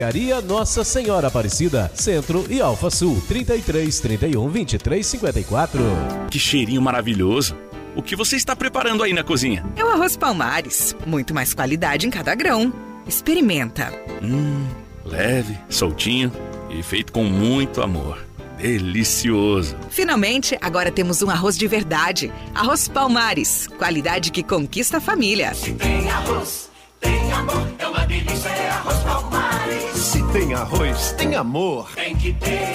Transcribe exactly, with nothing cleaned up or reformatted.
Drogaria Nossa Senhora Aparecida, Centro e Alfa Sul, trinta e três, trinta e um, vinte e três, cinquenta e quatro. Que cheirinho maravilhoso! O que você está preparando aí na cozinha? É o arroz Palmares, muito mais qualidade em cada grão. Experimenta. Hum, leve, soltinho e feito com muito amor. Delicioso! Finalmente, agora temos um arroz de verdade. Arroz Palmares, qualidade que conquista a família. Se tem arroz, tem amor, é uma delícia, é arroz Palmares. Se tem arroz, tem amor. Tem que ter.